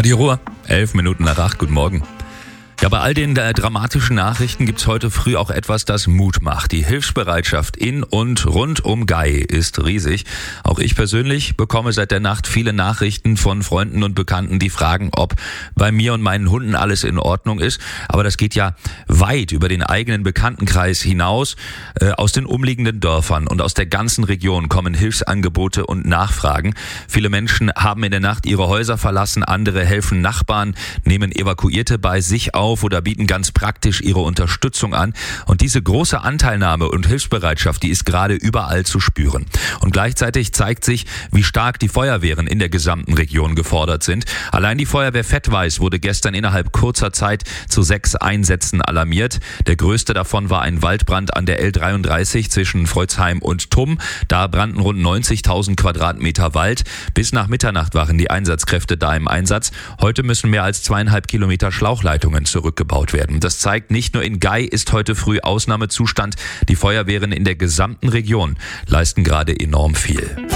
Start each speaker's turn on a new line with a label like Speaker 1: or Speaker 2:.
Speaker 1: Radio Ruhr, 11 Minuten nach 8, guten Morgen. Ja, bei all den dramatischen Nachrichten gibt's heute früh auch etwas, das Mut macht. Die Hilfsbereitschaft in und rund um Gei ist riesig. Auch ich persönlich bekomme seit der Nacht viele Nachrichten von Freunden und Bekannten, die fragen, ob bei mir und meinen Hunden alles in Ordnung ist. Aber das geht ja weit über den eigenen Bekanntenkreis hinaus. Aus den umliegenden Dörfern und aus der ganzen Region kommen Hilfsangebote und Nachfragen. Viele Menschen haben in der Nacht ihre Häuser verlassen, andere helfen Nachbarn, nehmen Evakuierte bei sich auf oder bieten ganz praktisch ihre Unterstützung an. Und diese große Anteilnahme und Hilfsbereitschaft, die ist gerade überall zu spüren. Und gleichzeitig zeigt sich, wie stark die Feuerwehren in der gesamten Region gefordert sind. Allein die Feuerwehr Vettweiß wurde gestern innerhalb kurzer Zeit zu 6 Einsätzen alarmiert. Der größte davon war ein Waldbrand an der L33 zwischen Freuzheim und Tumm. Da brannten rund 90.000 Quadratmeter Wald. Bis nach Mitternacht waren die Einsatzkräfte da im Einsatz. Heute müssen mehr als 2,5 Kilometer Schlauchleitungen zurückgebaut werden. Das zeigt, nicht nur in Gei ist heute früh Ausnahmezustand. Die Feuerwehren in der gesamten Region leisten gerade enorm viel.